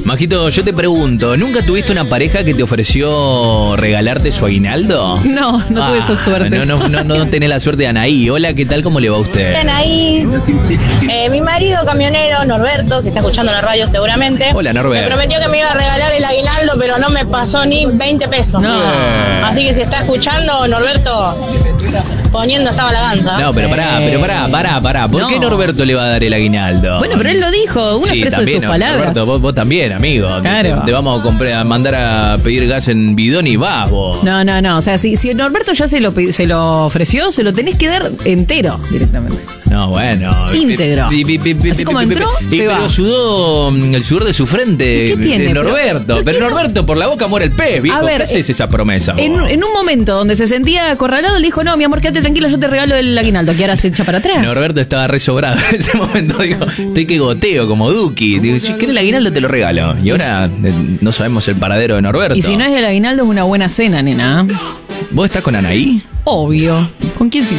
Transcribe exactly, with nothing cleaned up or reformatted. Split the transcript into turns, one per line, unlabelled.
Majito, yo te pregunto, ¿nunca tuviste una pareja que te ofreció regalarte su aguinaldo?
No, no
Ah,
tuve esa suerte.
No, no, no, no tenés la suerte de Anaí. Hola, ¿qué tal? ¿Cómo le va a usted?
Están ahí. Eh, mi marido camionero, Norberto, que está escuchando la radio seguramente.
Hola, Norbert.
Me prometió que me iba a regalar el aguinaldo, pero no me pasó ni veinte pesos.
No.
Así que si está escuchando, Norberto, poniendo estaba la ganza.
No, pero pará, pero pará, pará, pará. ¿Por
No.
qué Norberto le va a dar el aguinaldo?
Bueno, pero él lo dijo, un
Sí,
expreso
también,
de sus palabras.
Norberto, vos, vos también, amigo.
Claro.
Te, te vamos a, comprar, a mandar a pedir gas en bidón y vas vos.
No, no, no. O sea, si, si Norberto ya se lo, pi- se lo ofreció, se lo tenés que dar entero directamente.
No, bueno.
Íntegro.
Pi, pi, pi, pi,
Así
pi,
como
pi, pi,
entró,
pi,
se
Pero
va.
sudó mm, el sudor de su frente.
¿Y qué tiene?
de Norberto.
Pero-
Pero,
¿por qué no?
Norberto, por la boca muere el pez, viejo.
A ver,
¿Qué haces
eh,
esa promesa vos?
En, en un momento donde se sentía acorralado, le dijo, no, mi amor, quédate tranquilo, yo te regalo el aguinaldo, que ahora se echa para atrás.
Norberto estaba re sobrado en ese momento. Dijo, estoy que goteo como Duki. Digo, si querés el aguinaldo te lo regalo. Y ahora eh, no sabemos el paradero de Norberto.
Y si no es el aguinaldo, es una buena cena, nena.
¿Vos estás con Anaí?
Obvio. ¿Con quién si